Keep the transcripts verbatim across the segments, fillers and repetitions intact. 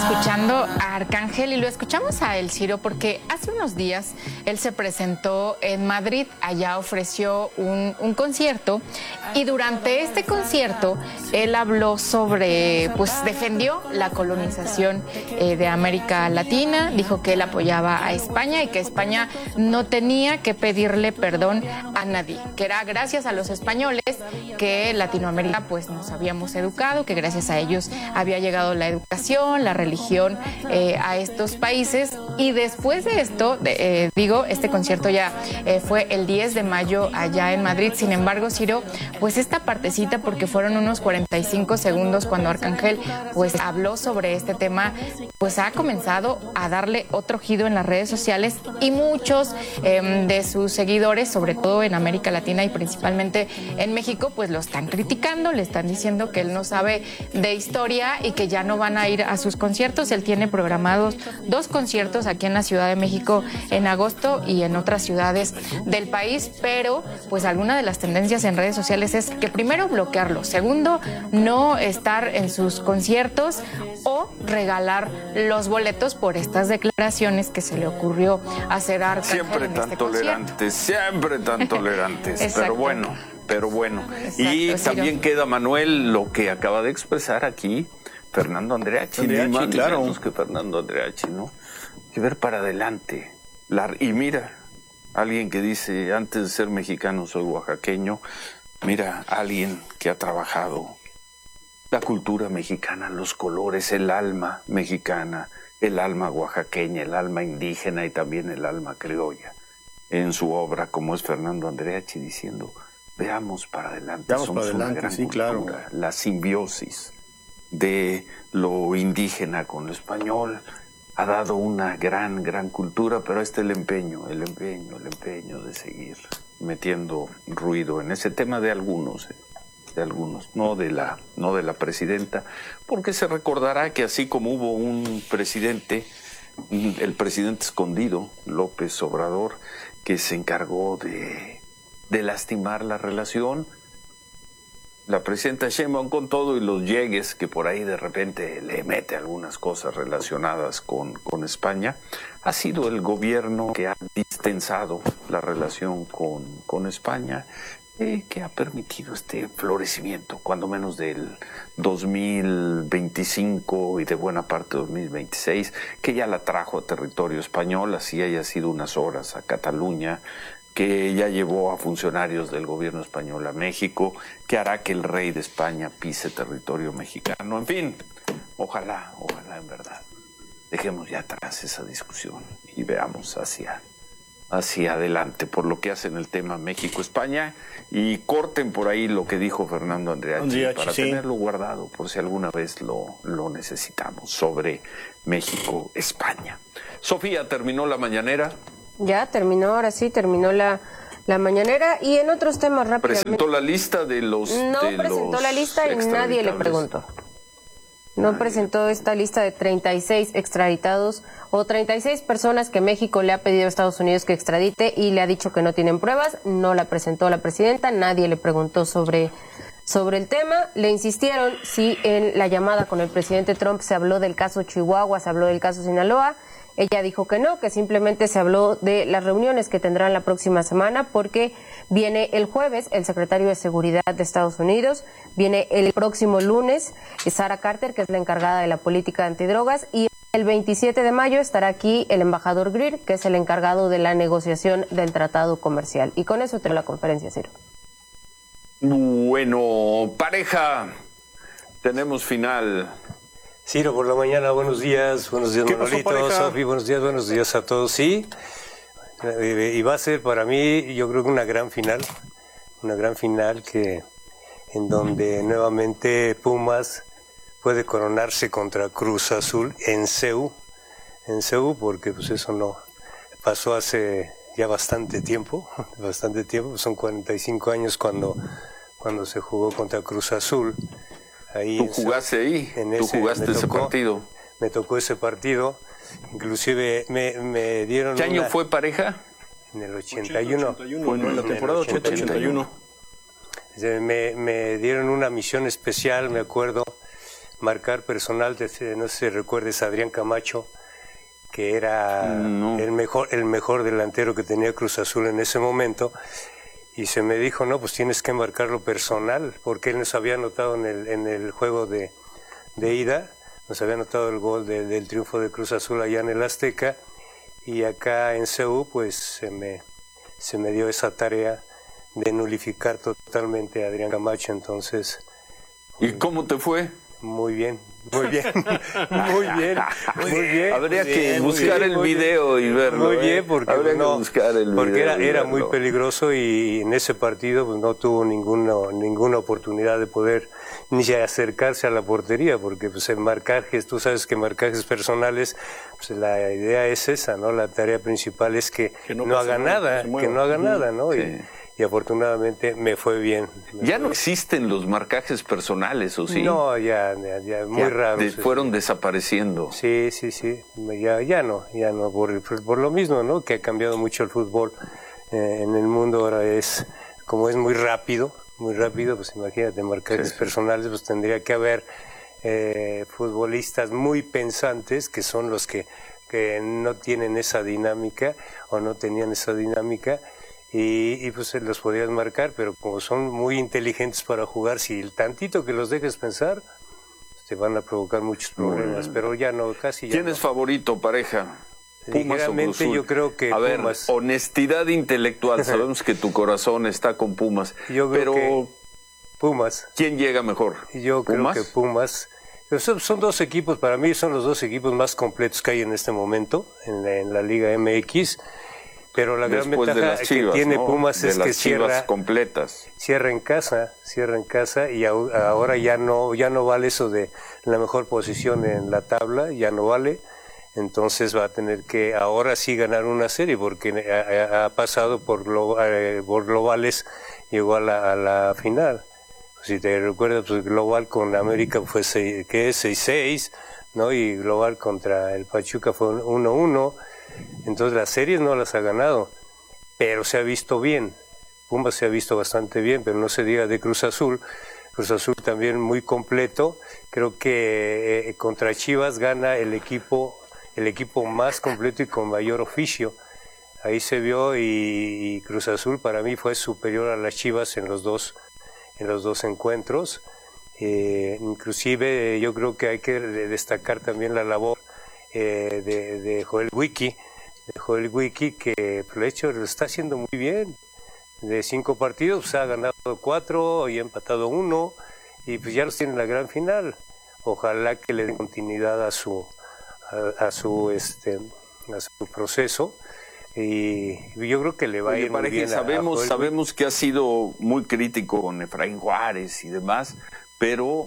escuchando a Arcángel y lo escuchamos a El Ciro porque hace unos días él se presentó en Madrid, allá ofreció un, un concierto y durante este concierto él habló sobre, pues defendió la colonización eh, de América Latina, dijo que él apoyaba a España y que España no tenía que pedirle perdón a nadie, que era gracias a los españoles que Latinoamérica pues nos habíamos educado, que gracias a ellos había llegado la educación, la religión eh, a estos países. Y después de esto, de, eh, digo, este concierto ya eh, fue el diez de mayo allá en Madrid. Sin embargo, Ciro, pues esta partecita, porque fueron unos cuarenta y cinco segundos cuando Arcángel pues habló sobre este tema, pues ha comenzado a darle otro giro en las redes sociales y muchos eh, de sus seguidores, sobre todo en América Latina y principalmente en México, pues lo están criticando, le están diciendo que él no sabe de historia y que ya no van a ir a sus conciertos. Él tiene programados dos conciertos aquí en la Ciudad de México en agosto y en otras ciudades del país, pero pues alguna de las tendencias en redes sociales es que primero bloquearlo, segundo no estar en sus conciertos o regalar los boletos por estas declaraciones que se le ocurrió hacer a Arcángel. Siempre en tan este tolerantes, siempre tan tolerantes, pero bueno, pero bueno. Exacto, y Ciro. también queda, Manuel, lo que acaba de expresar aquí Fernando Andreachi, Andreachi, ni más ni claro. menos que Fernando Andreachi, ¿no? Hay que ver para adelante. La, y mira, alguien que dice, antes de ser mexicano soy oaxaqueño, mira, alguien que ha trabajado la cultura mexicana, los colores, el alma mexicana, el alma oaxaqueña, el alma indígena y también el alma criolla en su obra, como es Fernando Andreachi, diciendo, veamos para adelante, Veamos somos para adelante, una gran sí, claro. cultura, la simbiosis de lo indígena con lo español ha dado una gran, gran cultura, pero este el empeño, el empeño, el empeño de seguir metiendo ruido en ese tema de algunos, eh, de algunos, no de la, no de la presidenta, porque se recordará que así como hubo un presidente, el presidente escondido, López Obrador, que se encargó de, de lastimar la relación, la presidenta Sheinbaum con todo y los llegues que por ahí de repente le mete algunas cosas relacionadas con, con España, ha sido el gobierno que ha distensado la relación con, con España, eh, que ha permitido este florecimiento, cuando menos del dos mil veinticinco y de buena parte de dos mil veintiséis, que ya la trajo a territorio español, así haya sido unas horas a Cataluña, que ya llevó a funcionarios del gobierno español a México, que hará que el rey de España pise territorio mexicano. En fin, ojalá, ojalá en verdad dejemos ya atrás esa discusión y veamos hacia, hacia adelante por lo que hace en el tema México-España y corten por ahí lo que dijo Fernando Andreachi, Andreachi, para sí. tenerlo guardado por si alguna vez lo, lo necesitamos, sobre México-España. Sofía, ¿terminó la mañanera? Ya terminó, ahora sí, terminó la, la mañanera. Y en otros temas rápidamente. ¿Presentó la lista de los No de presentó los la lista y nadie le preguntó. No Nadie. presentó esta lista de treinta y seis extraditados o treinta y seis personas que México le ha pedido a Estados Unidos que extradite y le ha dicho que no tienen pruebas. No la presentó la presidenta, nadie le preguntó sobre, sobre el tema. Le insistieron si en la llamada con el presidente Trump se habló del caso Chihuahua, se habló del caso Sinaloa. Ella dijo que no, que simplemente se habló de las reuniones que tendrán la próxima semana porque viene el jueves el secretario de Seguridad de Estados Unidos, viene el próximo lunes Sarah Carter, que es la encargada de la política antidrogas, y el veintisiete de mayo estará aquí el embajador Greer, que es el encargado de la negociación del tratado comercial. Y con eso termino la conferencia, Ciro. Bueno, pareja, tenemos final. Ciro, por la mañana, buenos días, buenos días ¿Qué pasó, Manolito, pareja? Sofi, buenos días, buenos días a todos. Sí, eh, y va a ser para mí, yo creo que una gran final, una gran final que en donde nuevamente Pumas puede coronarse contra Cruz Azul en C U, en C U, porque pues eso no pasó hace ya bastante tiempo, bastante tiempo, son cuarenta y cinco años cuando, cuando se jugó contra Cruz Azul. Ahí Tú en jugaste ahí, en tú ese- jugaste me ese tocó- partido. Me tocó ese partido, inclusive me, me dieron ¿Qué año una- fue, pareja? En el ochenta y uno. Fue en la temporada ochenta ochenta y uno. Me, me dieron una misión especial, me acuerdo, marcar personal, de, no sé si recuerdes a Adrián Camacho, que era no. el mejor el mejor delantero que tenía Cruz Azul en ese momento, y se me dijo, no, pues tienes que marcarlo personal, porque él nos había anotado en el, en el juego de, de ida, nos había anotado el gol de, del triunfo de Cruz Azul allá en el Azteca, y acá en C U pues se me, se me dio esa tarea de nulificar totalmente a Adrián Camacho. Entonces... ¿Y cómo te fue? Muy bien, muy bien, muy bien, muy bien. Habría muy que bien, buscar bien, el video bien, y verlo. Muy bien, ¿eh? porque, Habría no, que buscar el porque video era, y era verlo. muy peligroso, y en ese partido pues, no tuvo ninguna, ninguna oportunidad de poder ni acercarse a la portería, porque pues en marcajes, tú sabes que marcajes personales, pues la idea es esa, ¿no? La tarea principal es que, que no, no haga nada, que no haga nada, ¿no? Sí. Y, y afortunadamente me fue bien. Me Ya fue no bien. existen los marcajes personales, ¿o sí? No, ya, ya, ya muy Ya raros. de- fueron desapareciendo. Sí, sí, sí, ya, ya no, ya no, por, por, por lo mismo, ¿no? Que ha cambiado mucho el fútbol eh, en el mundo ahora, es, como es muy rápido, muy rápido, pues imagínate, marcajes Sí, sí. personales, pues tendría que haber eh, futbolistas muy pensantes, que son los que, que no tienen esa dinámica, o no tenían esa dinámica, y, y pues se los podías marcar, pero como son muy inteligentes para jugar, si el tantito que los dejes pensar, te van a provocar muchos problemas, Bueno. pero ya no, casi ya ¿Quién no. es favorito, pareja? ¿Pumas o Cruz Ligeramente Azul? yo creo que A ver, Pumas. honestidad intelectual. Sabemos que tu corazón está con Pumas. Yo creo pero que Pumas. ¿quién llega mejor? Yo creo ¿Pumas? que Pumas. Son, son dos equipos, para mí son los dos equipos más completos que hay en este momento en la, en la Liga M X. Pero la gran Después de ventaja las Chivas, que tiene ¿no? Pumas de es las que Chivas cierra, completas. cierra en casa, cierra en casa, y au- ahora ya no, ya no vale eso de la mejor posición en la tabla, ya no vale. Entonces va a tener que ahora sí ganar una serie, porque ha, ha pasado por, glo- eh, por globales, llegó a la, a la final. Si te recuerdas, pues global con América fue seis, ¿qué es? seis seis, ¿no? Y global contra el Pachuca fue uno uno. Entonces las series no las ha ganado, pero se ha visto bien. Pumas se ha visto bastante bien, pero no se diga de Cruz Azul. Cruz Azul también muy completo. Creo que eh, contra Chivas gana el equipo, el equipo más completo y con mayor oficio. Ahí se vio, y, y Cruz Azul para mí fue superior a las Chivas en los dos, en los dos encuentros. Eh, inclusive eh, yo creo que hay que destacar también la labor eh, de, de Joel Wiki, de Joel Wiki, que de hecho lo está haciendo muy bien. De cinco partidos pues, ha ganado cuatro y ha empatado uno, y pues ya los tiene en la gran final. Ojalá que le den continuidad a su a, a su este a su proceso, y yo creo que le va Oye, a ir muy pareja, bien a- a sabemos, Joel sabemos que ha sido muy crítico con Efraín Juárez y demás, pero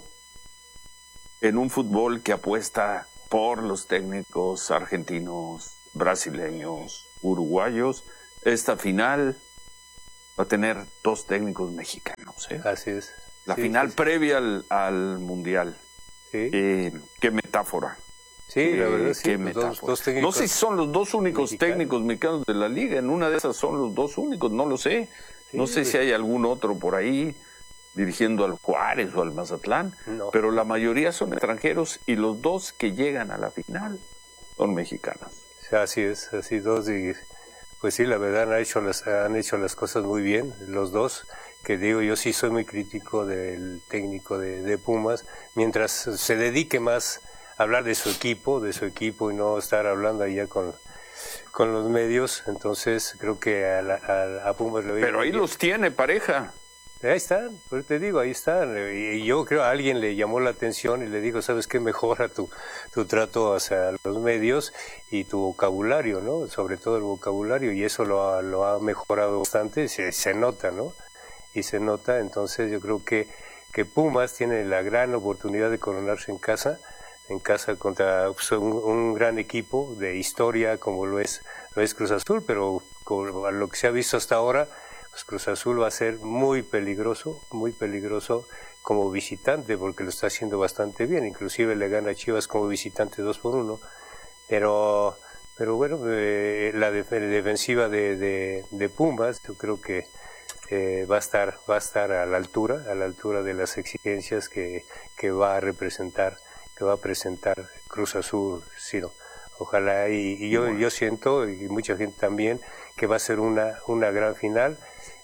en un fútbol que apuesta por los técnicos argentinos, brasileños, uruguayos, esta final va a tener dos técnicos mexicanos, ¿eh? Así es. La Sí, final sí, sí. previa al, al Mundial. Sí, Eh, qué metáfora. sí, la Eh, verdad, sí. qué los dos, metáfora. dos No técnicos sé si son los dos únicos mexicanos. técnicos mexicanos de la liga. En una de esas son los dos únicos, no lo sé. No Sí, sé pues. si hay algún otro por ahí dirigiendo al Juárez o al Mazatlán, No. pero la mayoría son extranjeros, y los dos que llegan a la final son mexicanos. Así es, así dos, y pues sí, la verdad han hecho las, han hecho las cosas muy bien, los dos, que digo, yo sí soy muy crítico del técnico de, de Pumas, mientras se dedique más a hablar de su equipo, de su equipo, y no estar hablando allá con, con los medios. Entonces creo que a, la- a, a Pumas le va a ir Pero muy ahí bien. los tiene, pareja. Ahí están, pues te digo, ahí están. Y yo creo a alguien le llamó la atención y le dijo, ¿sabes qué? Mejora tu, tu trato hacia los medios y tu vocabulario, ¿no? Sobre todo el vocabulario, y eso lo ha, lo ha mejorado bastante, se, se nota, ¿no? Y se nota, entonces yo creo que, que Pumas tiene la gran oportunidad de coronarse en casa, en casa contra pues, un, un gran equipo de historia como lo es, lo es Cruz Azul, pero con a lo que se ha visto hasta ahora, pues Cruz Azul va a ser muy peligroso, muy peligroso como visitante, porque lo está haciendo bastante bien, inclusive le gana a Chivas como visitante dos por uno, pero, pero bueno, eh, la def defensiva de, de, de Pumas, yo creo que eh, va a estar, va a estar a la altura, a la altura de las exigencias que, que va a representar que va a presentar Cruz Azul, Ciro. Ojalá, y, y yo, yo siento, y mucha gente también, que va a ser una, una gran final.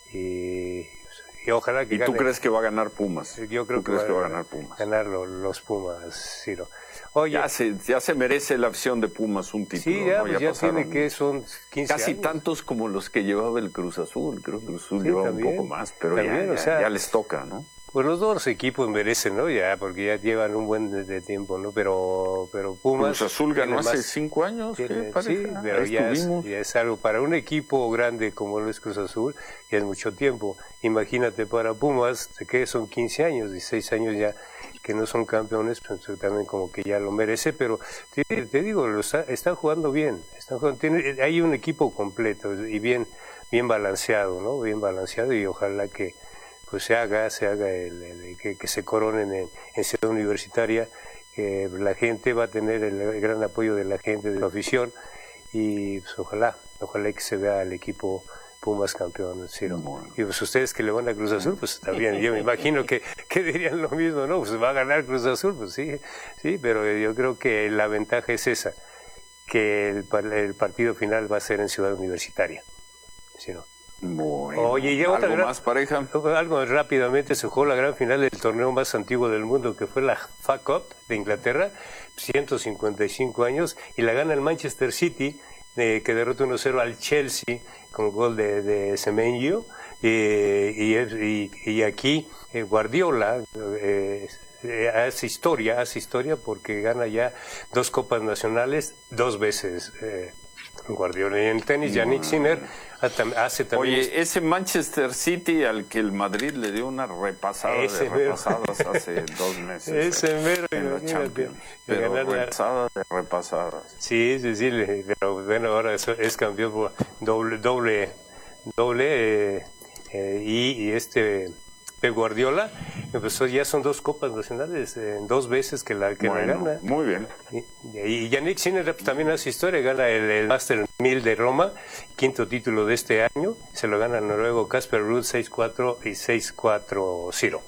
Y, y ojalá que ¿Y tú gane. crees que va a ganar Pumas? Yo creo ¿Tú que, crees va, que va a ganar Pumas? Ganar los, los Pumas, Ciro. Oye, ya, se, ya se merece la afición de Pumas un título. Sí, ya, ¿no? pues ya, ya pasaron tiene que son quince casi años. tantos como los que llevaba el Cruz Azul. Creo que el Cruz Azul Sí, llevaba también, un poco más, pero también, ya, o sea, ya, ya les toca, ¿no? Pues los dos equipos merecen, ¿no? Ya, porque ya llevan un buen de, de tiempo, ¿no? Pero, pero Pumas... Cruz Azul ganó más, hace cinco años, tiene, ¿qué pareja? Sí, pero ya es, ya es algo para un equipo grande como lo es Cruz Azul, ya es mucho tiempo. Imagínate para Pumas, que son quince años, dieciséis años ya que no son campeones, pues también como que ya lo merece, pero te, te digo, lo está, están jugando bien, están jugando, tiene, hay un equipo completo y bien, bien balanceado, ¿no? Bien balanceado, y ojalá que pues se haga, se haga el, el, que, que se coronen en, en Ciudad Universitaria, que la gente va a tener el, el gran apoyo de la gente, de la afición, y pues ojalá, ojalá que se vea el equipo Pumas campeón, Ciro. Bueno. Y pues ustedes que le van a Cruz Azul, pues también, yo me imagino que, que dirían lo mismo, ¿no? Pues va a ganar Cruz Azul, pues sí, sí, pero yo creo que la ventaja es esa, que el, el partido final va a ser en Ciudad Universitaria, Ciro. Bueno, Oye, y ¿algo otra gran, más, pareja? Algo rápidamente, se jugó la gran final del torneo más antiguo del mundo, que fue la F A Cup de Inglaterra, ciento cincuenta y cinco años, y la gana el Manchester City, eh, que derrota uno cero al Chelsea con gol de, de Semenyo, eh, y, y, y aquí eh, Guardiola eh, eh, hace historia, hace historia porque gana ya dos copas nacionales dos veces. Eh, Guardiola. Y en tenis, Yannick Sinner hace también... Oye, ese Manchester City al que el Madrid le dio una repasada ese de repasadas hace dos meses. Ese mero, en la Champions. Pero repasadas de repasadas. Sí, sí, sí, pero bueno, ahora es, es campeón por doble, doble, doble, eh, eh, y, y este... Pep Guardiola, pues ya son dos copas nacionales, eh, dos veces que la que bueno, la gana. Muy bien. Y, y Yannick Sinner también hace historia, gana el, el Master mil de Roma, quinto título de este año, se lo gana el noruego Casper Ruud seis cuatro y seis cuatro Ciro.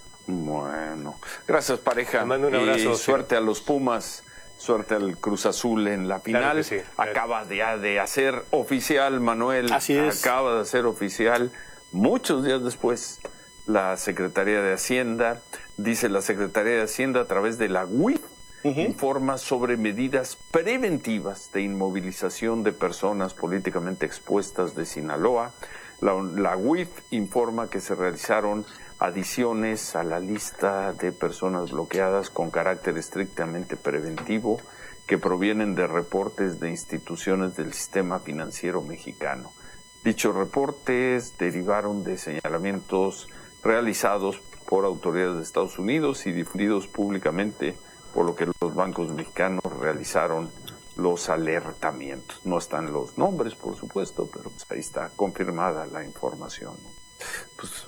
Bueno, gracias pareja. Te mando un abrazo. Y suerte Ciro. A los Pumas. Suerte al Cruz Azul en la final. Claro que sí. Acaba de, de hacer oficial, Manuel. Así es. Acaba de hacer oficial, muchos días después, la Secretaría de Hacienda. Dice la Secretaría de Hacienda a través de la U I F, uh-huh. informa sobre medidas preventivas de inmovilización de personas políticamente expuestas de Sinaloa. La, la U I F informa que se realizaron adiciones a la lista de personas bloqueadas con carácter estrictamente preventivo que provienen de reportes de instituciones del sistema financiero mexicano. Dichos reportes derivaron de señalamientos realizados por autoridades de Estados Unidos y difundidos públicamente, por lo que los bancos mexicanos realizaron los alertamientos. No están los nombres, por supuesto, pero pues ahí está confirmada la información. Pues